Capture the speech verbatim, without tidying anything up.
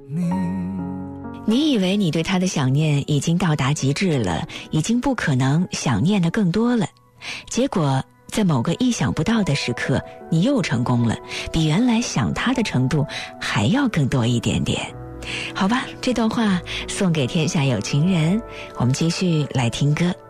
你。 你以为你对他的想念已经到达极致了，已经不可能想念的更多了，结果在某个意想不到的时刻，你又成功了，比原来想他的程度还要更多一点点。好吧，这段话送给天下有情人，我们继续来听歌。